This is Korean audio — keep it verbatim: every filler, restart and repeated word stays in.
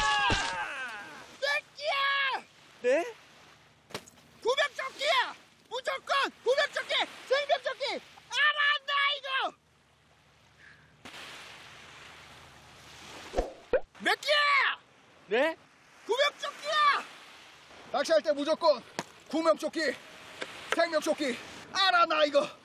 새끼야! 네? 구명조끼야! 무조건 구명조끼! 생명조끼! 알았나 이거! 몇 개야! 네? 구명조끼야! 낚시할 때 무조건 구명조끼, 생명조끼! 알았나 이거!